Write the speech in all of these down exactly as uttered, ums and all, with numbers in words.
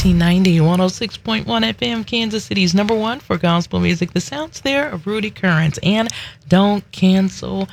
fifteen ninety, one oh six point one F M, Kansas City's number one for gospel music. The sounds there of Rudy Currents and Don't Cancel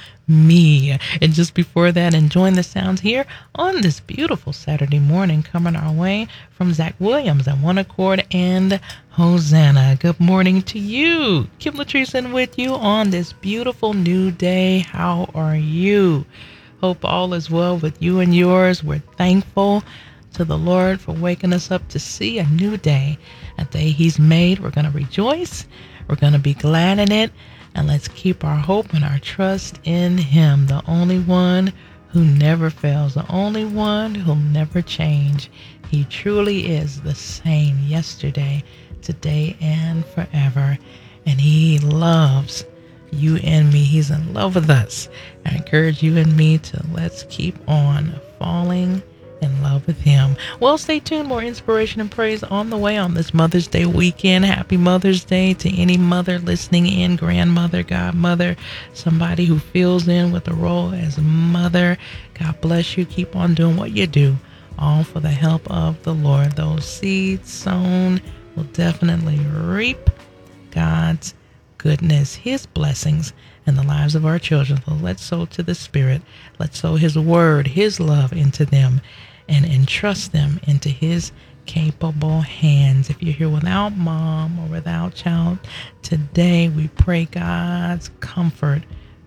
Me. And just before that, enjoying the sounds here on this beautiful Saturday morning coming our way from Zach Williams and One Accord and Hosanna. Good morning to you. Kim Latrice with you on this beautiful new day. How are you? Hope all is well with you and yours. We're thankful to the Lord for waking us up to see a new day, a day He's made. We're going to rejoice. We're going to be glad in it. And let's keep our hope and our trust in Him, the only one who never fails, the only one who'll never change. He truly is the same yesterday, today, and forever. And He loves you and me. He's in love with us. I encourage you and me to let's keep on falling in love with Him. Well, stay tuned. More inspiration and praise on the way on this Mother's Day weekend. Happy Mother's Day to any mother listening in, grandmother, godmother, somebody who fills in with the role as mother. God bless you. Keep on doing what you do, all for the help of the Lord. Those seeds sown will definitely reap God's goodness, His blessings in the lives of our children. So let's sow to the Spirit. Let's sow His word, His love into them, and entrust them into His capable hands. If you're here without mom or without child, today we pray God's comfort,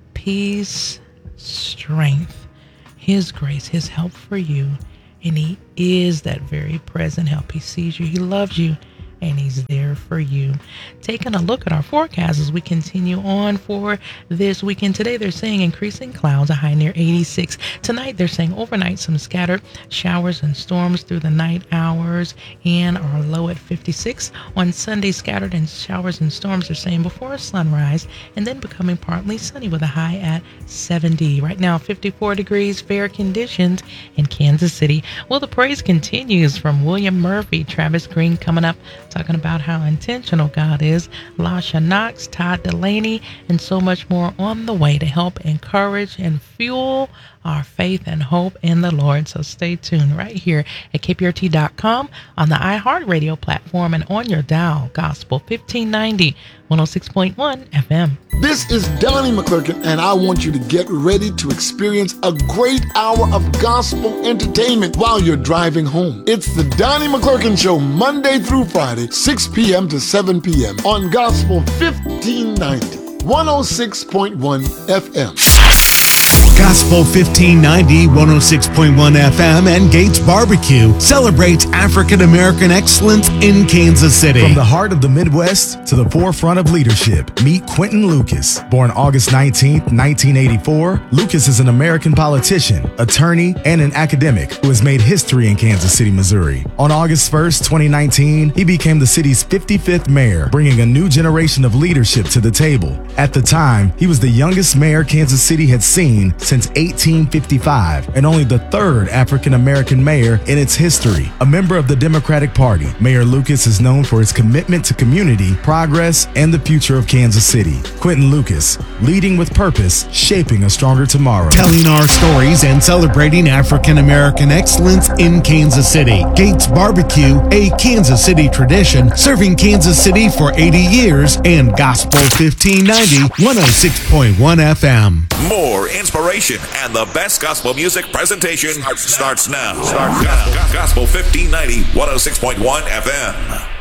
peace, strength, His grace, His help for you. And He is that very present help. He sees you. He loves you. And He's there for you. Taking a look at our forecast as we continue on for this weekend. Today they're saying increasing clouds, a high near eighty-six. Tonight they're saying overnight some scattered showers and storms through the night hours and our low at fifty-six. On Sunday, scattered and showers and storms are saying before sunrise and then becoming partly sunny with a high at seventy. Right now fifty-four degrees, fair conditions in Kansas City. Well, the praise continues from William Murphy, Travis Green coming up, talking about how intentional God is, Lasha Knox, Todd Delaney, and so much more on the way to help encourage and fuel our faith and hope in the Lord. So stay tuned right here at K P R T dot com, on the iHeartRadio platform, and on your dial, Gospel fifteen ninety, one oh six point one F M. This is Donnie McClurkin, and I want you to get ready to experience a great hour of gospel entertainment while you're driving home. It's the Donnie McClurkin Show, Monday through Friday, six p.m. to seven p.m. on Gospel fifteen ninety, one oh six point one F M. Gospel fifteen ninety, one oh six point one F M and Gates Barbecue celebrates African American excellence in Kansas City. From the heart of the Midwest to the forefront of leadership, meet Quentin Lucas. Born August nineteenth, nineteen eighty-four, Lucas is an American politician, attorney, and an academic who has made history in Kansas City, Missouri. On August first, twenty nineteen, he became the city's fifty-fifth mayor, bringing a new generation of leadership to the table. At the time, he was the youngest mayor Kansas City had seen since eighteen fifty-five, and only the third African-American mayor in its history. A member of the Democratic Party, Mayor Lucas is known for his commitment to community, progress, and the future of Kansas City. Quentin Lucas, leading with purpose, shaping a stronger tomorrow. Telling our stories and celebrating African-American excellence in Kansas City. Gates Barbecue, a Kansas City tradition, serving Kansas City for eighty years, and Gospel fifteen ninety, one oh six point one F M. More inspiration and the best gospel music presentation starts now. Starts now. Gospel fifteen ninety, one oh six point one F M.